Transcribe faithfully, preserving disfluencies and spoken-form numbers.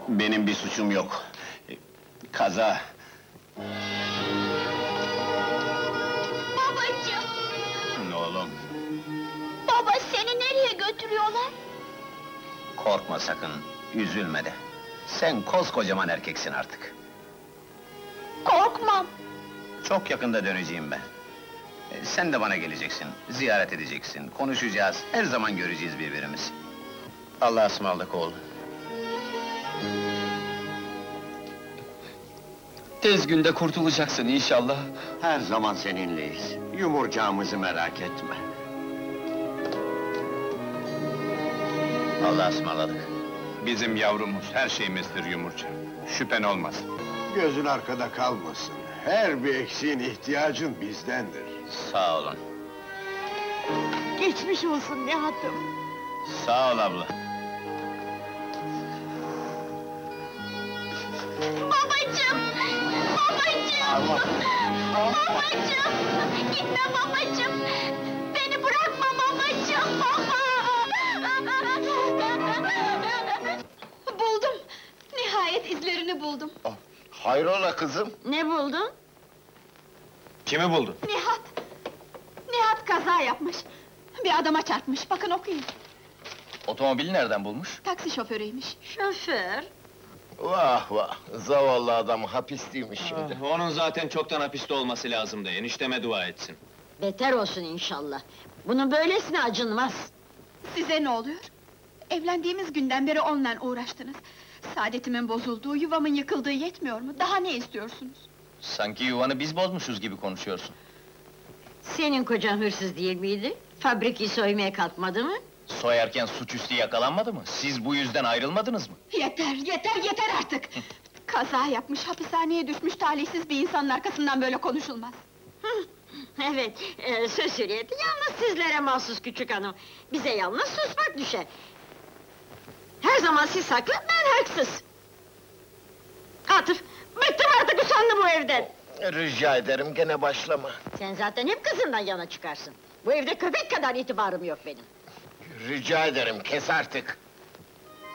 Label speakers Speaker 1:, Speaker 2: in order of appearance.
Speaker 1: Benim bir suçum yok. Kaza.
Speaker 2: Babacığım!
Speaker 1: Oğlum,
Speaker 2: Baba, seni nereye götürüyorlar?
Speaker 1: korkma sakın, üzülme de. Sen koskocaman erkeksin artık.
Speaker 2: Korkmam!
Speaker 1: Çok yakında döneceğim ben. E, Sen de bana geleceksin, ziyaret edeceksin, konuşacağız, her zaman göreceğiz birbirimizi. Allah'a ısmarladık oğlum.
Speaker 3: Tez günde kurtulacaksın inşallah.
Speaker 4: Her zaman seninleyiz. Yumurcağımızı merak etme.
Speaker 1: Allah'a ısmarladık.
Speaker 5: Bizim yavrumuz, her şeyimizdir yumurca. Şüphen olmasın.
Speaker 4: Gözün arkada kalmasın. Her bir eksiğin ihtiyacın bizdendir.
Speaker 1: Sağ olun.
Speaker 2: Geçmiş olsun Nihat'ım!
Speaker 1: Sağ ol abla.
Speaker 2: Babacığım! Babacığım! Babacığım! Gitme babacığım! Beni bırakma babacığım! Buldum! Nihayet izlerini buldum!
Speaker 4: Hayrola kızım?
Speaker 2: Ne buldun?
Speaker 5: Kimi buldun?
Speaker 2: Nihat! Nihat kaza yapmış! Bir adama çarpmış, bakın okuyun!
Speaker 3: Otomobili nereden bulmuş?
Speaker 2: Taksi şoförüymüş. Şoför?
Speaker 4: Vah vah, zavallı adam hapisteymiş şimdi.
Speaker 3: Onun zaten çoktan hapiste olması lazımdı, enişteme dua etsin.
Speaker 6: Beter olsun inşallah. Bunun böylesine acınmaz.
Speaker 2: Size ne oluyor? Evlendiğimiz günden beri onunla uğraştınız. Saadetimin bozulduğu, yuvamın yıkıldığı yetmiyor mu? Daha ne istiyorsunuz?
Speaker 3: Sanki yuvanı biz bozmuşuz gibi konuşuyorsun.
Speaker 6: Senin kocan hırsız değil miydi? Fabrikayı soymaya kalkmadı mı?
Speaker 3: Soyarken suçüstü yakalanmadı mı? Siz bu yüzden ayrılmadınız mı?
Speaker 2: Yeter, yeter, yeter artık! Kaza yapmış, hapishaneye düşmüş talihsiz bir insanın arkasından böyle konuşulmaz.
Speaker 6: Evet, e, söz hürriyeti yalnız sizlere mahsus küçük hanım. Bize yalnız susmak düşer. Her zaman siz haklı, ben haksız. Atıf, bıktım artık usandım bu evden!
Speaker 4: Rica ederim, gene başlama.
Speaker 6: Sen zaten hep kızından yana çıkarsın. Bu evde köpek kadar itibarım yok benim.
Speaker 4: Rica ederim, kes artık.